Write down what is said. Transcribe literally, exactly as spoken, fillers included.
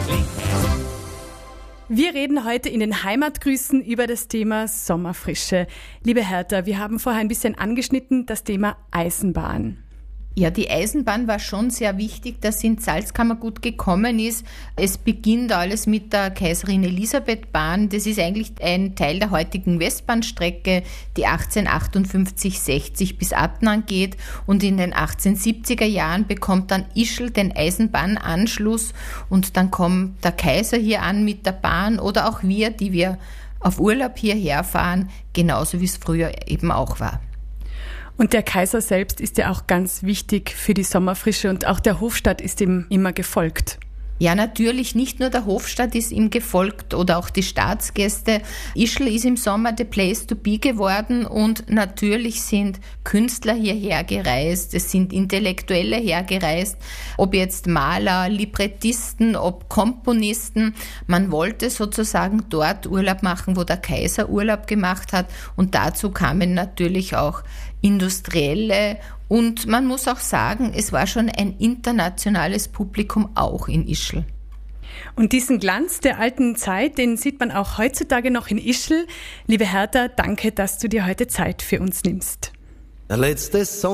Wir reden heute in den Heimatgrüßen über das Thema Sommerfrische. Liebe Hertha, wir haben vorher ein bisschen angeschnitten das Thema Eisenbahn. Ja, die Eisenbahn war schon sehr wichtig, dass sie in Salzkammergut gekommen ist. Es beginnt alles mit der Kaiserin Elisabeth Bahn. Das ist eigentlich ein Teil der heutigen Westbahnstrecke, die achtzehnhundertachtundfünfzig sechzig bis Adnang geht. Und in den achtzehnhundertsiebziger Jahren bekommt dann Ischl den Eisenbahnanschluss. Und dann kommt der Kaiser hier an mit der Bahn oder auch wir, die wir auf Urlaub hierher fahren, genauso wie es früher eben auch war. Und der Kaiser selbst ist ja auch ganz wichtig für die Sommerfrische und auch der Hofstaat ist ihm immer gefolgt. Ja, natürlich, nicht nur der Hofstaat ist ihm gefolgt oder auch die Staatsgäste. Ischl ist im Sommer the place to be geworden und natürlich sind Künstler hierher gereist, es sind Intellektuelle hergereist, ob jetzt Maler, Librettisten, ob Komponisten. Man wollte sozusagen dort Urlaub machen, wo der Kaiser Urlaub gemacht hat und dazu kamen natürlich auch Industrielle und man muss auch sagen, es war schon ein internationales Publikum auch in Ischl. Und diesen Glanz der alten Zeit, den sieht man auch heutzutage noch in Ischl. Liebe Hertha, danke, dass du dir heute Zeit für uns nimmst. Der letzte Sonntag